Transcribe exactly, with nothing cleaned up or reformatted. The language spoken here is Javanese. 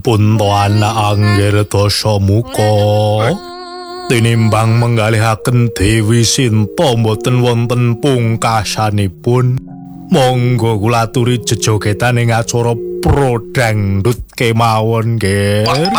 puntoan angger dasa muka. Tinimbang menggalihaken Dewi Sinta mboten wonten pungkasanipun. Monggo kula aturi jejogetan ing acara prodangdut kemawon nggih.